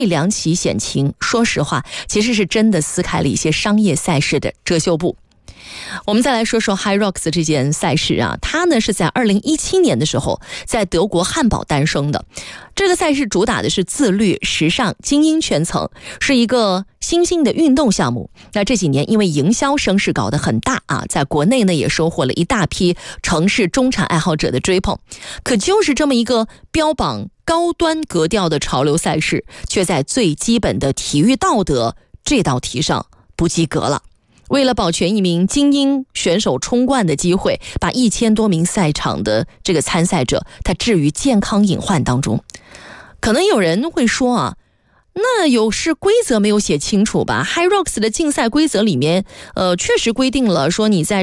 两起险情，说实话，其实是真的撕开了一些商业赛事的遮羞布。我们再来说说 HYROX 这件赛事啊，它呢是在2017年的时候在德国汉堡诞生的。这个赛事主打的是自律、时尚、精英圈层，是一个新兴的运动项目。那这几年因为营销声势搞得很大啊，在国内呢也收获了一大批城市中产爱好者的追捧。可就是这么一个标榜高端格调的潮流赛事，却在最基本的体育道德这道题上不及格了。为了保全一名精英选手冲冠的机会，把1000多名赛场的这个参赛者他置于健康隐患当中。可能有人会说啊，那有是规则没有写清楚吧？HYROX 的竞赛规则里面确实规定了说你在